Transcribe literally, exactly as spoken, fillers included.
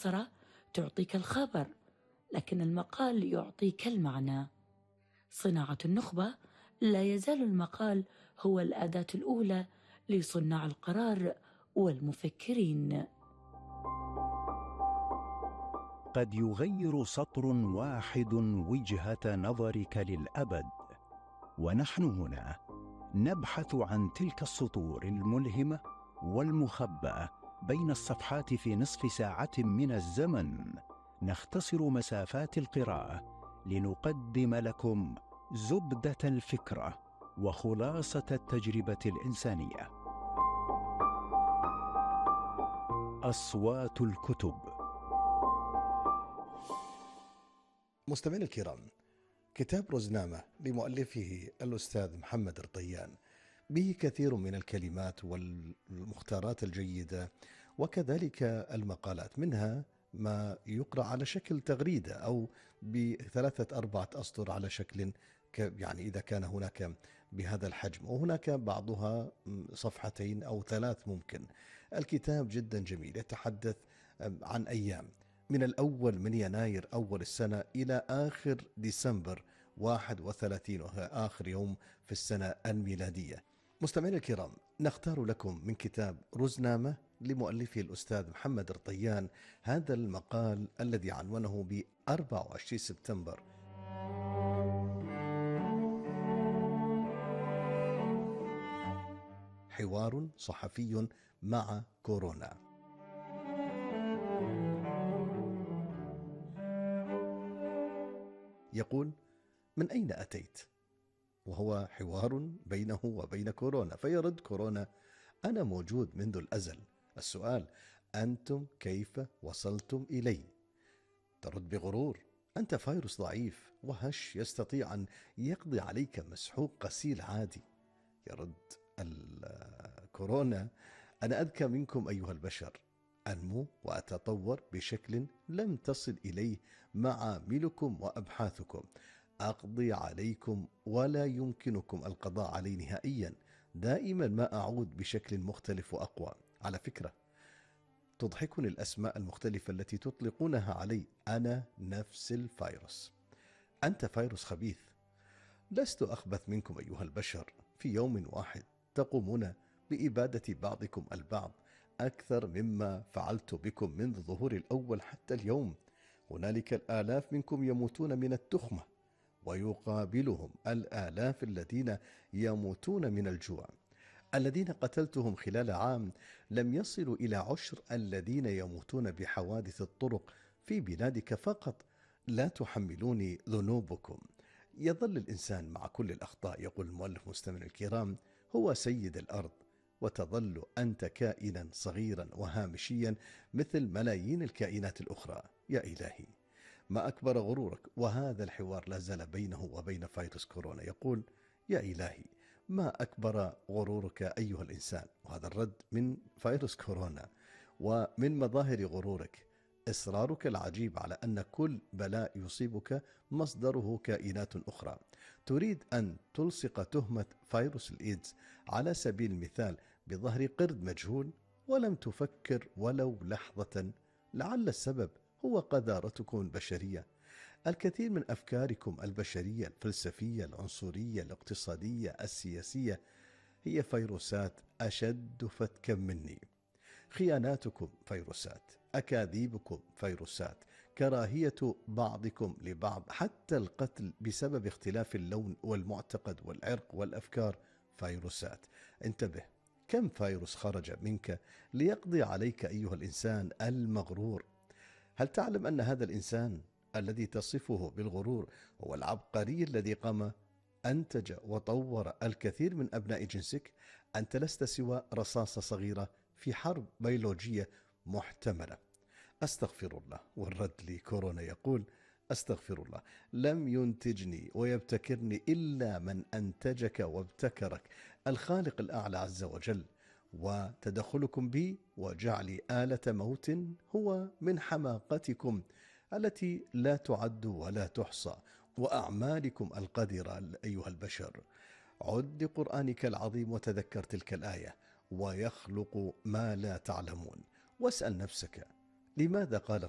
المختصرة تعطيك الخبر، لكن المقال يعطيك المعنى. صناعة النخبة: لا يزال المقال هو الأداة الأولى لصناع القرار والمفكرين. قد يغير سطر واحد وجهة نظرك للأبد، ونحن هنا نبحث عن تلك السطور الملهمة والمخبأة بين الصفحات. في نصف ساعة من الزمن نختصر مسافات القراءة لنقدم لكم زبدة الفكرة وخلاصة التجربة الإنسانية. أصوات الكتب. مستمعينا الكرام، كتاب رزنامة لمؤلفه الأستاذ محمد رطيان به كثير من الكلمات والمختارات الجيدة، وكذلك المقالات، منها ما يقرأ على شكل تغريدة أو بثلاثة أربعة أسطر على شكل يعني إذا كان هناك بهذا الحجم، وهناك بعضها صفحتين أو ثلاث ممكن. الكتاب جدا جميل، يتحدث عن أيام من الأول من يناير أول السنة إلى آخر ديسمبر واحد وثلاثين، وهو آخر يوم في السنة الميلادية. مستمعينا الكرام، نختار لكم من كتاب رزنامة لمؤلفه الأستاذ محمد رطيان هذا المقال الذي عنوانه ب أربعة وعشرين سبتمبر. حوار صحفي مع كورونا. يقول: من أين أتيت؟ وهو حوار بينه وبين كورونا، فيرد كورونا: أنا موجود منذ الأزل. السؤال: أنتم كيف وصلتم إلي؟ ترد بغرور: أنت فيروس ضعيف وهش يستطيع أن يقضي عليك مسحوق غسيل عادي. يرد الكورونا: أنا أذكى منكم أيها البشر، أنمو وأتطور بشكل لم تصل إليه معاملكم وأبحاثكم، أقضي عليكم ولا يمكنكم القضاء علي نهائيا، دائما ما أعود بشكل مختلف وأقوى. على فكرة، تضحكني الأسماء المختلفة التي تطلقونها علي، أنا نفس الفيروس. أنت فيروس خبيث، لست أخبث منكم أيها البشر. في يوم واحد تقومون بإبادة بعضكم البعض أكثر مما فعلت بكم منذ ظهور الأول حتى اليوم. هنالك الآلاف منكم يموتون من التخمة، ويقابلهم الآلاف الذين يموتون من الجوع. الذين قتلتهم خلال عام لم يصلوا إلى عشر الذين يموتون بحوادث الطرق في بلادك فقط. لا تحملوني ذنوبكم. يظل الإنسان مع كل الأخطاء، يقول المؤلف مستمعينا الكرام، هو سيد الأرض، وتظل أنت كائنا صغيرا وهامشيا مثل ملايين الكائنات الأخرى. يا إلهي، ما أكبر غرورك. وهذا الحوار لا زال بينه وبين فيروس كورونا. يقول: يا إلهي، ما أكبر غرورك أيها الإنسان. وهذا الرد من فيروس كورونا. ومن مظاهر غرورك إصرارك العجيب على أن كل بلاء يصيبك مصدره كائنات أخرى. تريد أن تلصق تهمة فيروس الإيدز على سبيل المثال بظهر قرد مجهول، ولم تفكر ولو لحظة لعل السبب هو قذارتكم البشرية. الكثير من أفكاركم البشرية الفلسفية العنصرية الاقتصادية السياسية هي فيروسات أشد فتكا مني. خياناتكم فيروسات، أكاذيبكم فيروسات، كراهية بعضكم لبعض، حتى القتل بسبب اختلاف اللون والمعتقد والعرق والأفكار فيروسات. انتبه، كم فيروس خرج منك ليقضي عليك أيها الإنسان المغرور. هل تعلم أن هذا الإنسان الذي تصفه بالغرور هو العبقري الذي قام أنتج وطور الكثير من أبناء جنسك؟ أنت لست سوى رصاصة صغيرة في حرب بيولوجية محتملة. أستغفر الله. والرد لكورونا يقول: أستغفر الله، لم ينتجني ويبتكرني إلا من أنتجك وابتكرك، الخالق الأعلى عز وجل. وتدخلكم بي وجعلي آلة موت هو من حماقتكم التي لا تعد ولا تحصى، وأعمالكم القذرة أيها البشر. عد لقرآنك العظيم وتذكر تلك الآية: ويخلق ما لا تعلمون. واسأل نفسك: لماذا قال